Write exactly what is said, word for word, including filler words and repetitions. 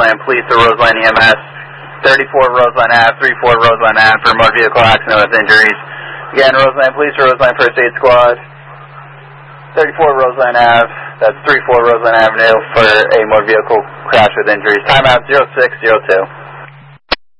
Roseland Police or Roseland E M S. thirty-four Roseland Ave, thirty-four Roseland Ave for a motor vehicle accident with injuries. Again, Roseland Police or Roseland First Aid Squad. thirty-four Roseland Ave, that's thirty-four Roseland Avenue for a motor vehicle crash with injuries. Timeout zero six zero two.